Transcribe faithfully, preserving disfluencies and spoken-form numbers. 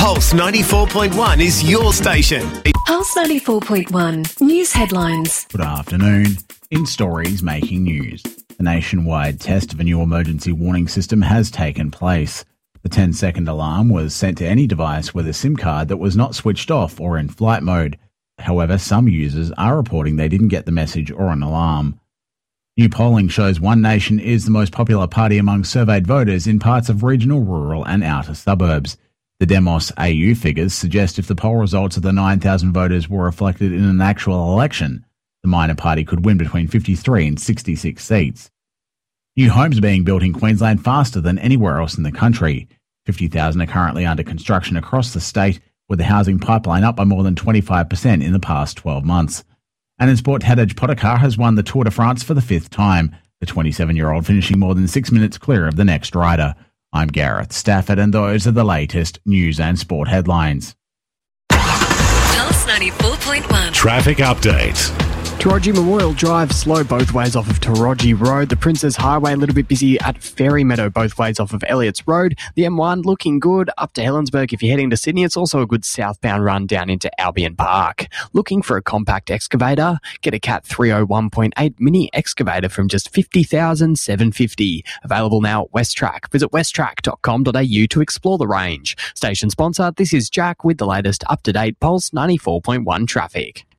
Pulse ninety-four point one is your station. Pulse ninety-four point one News headlines. Good afternoon. In stories making news, the nationwide test of a new emergency warning system has taken place. The ten-second alarm was sent to any device with a SIM card that was not switched off or in flight mode. However, some users are reporting they didn't get the message or an alarm. New polling shows One Nation is the most popular party among surveyed voters in parts of regional, rural and outer suburbs. The Demos A U figures suggest if the poll results of the nine thousand voters were reflected in an actual election, the minor party could win between fifty-three and sixty-six seats. New homes are being built in Queensland faster than anywhere else in the country. fifty thousand are currently under construction across the state, with the housing pipeline up by more than twenty-five percent in the past twelve months. And in sport, Tadej Pogačar has won the Tour de France for the fifth time, the twenty-seven-year-old finishing more than six minutes clear of the next rider. I'm Gareth Stafford, and those are the latest news and sport headlines. Pulse ninety-four point one. Traffic update. Taroji Memorial Drive slow both ways off of Taroji Road. The Princess Highway a little bit busy at Fairy Meadow both ways off of Elliots Road. The M one looking good up to Helensburgh if you're heading to Sydney. It's also a good southbound run down into Albion Park. Looking for a compact excavator? Get a Cat three oh one point eight mini excavator from just fifty thousand seven hundred fifty dollars. Available now at Westrac. Visit westrac dot com dot a u to explore the range. Station sponsor, this is Jack with the latest up-to-date Pulse ninety-four point one traffic.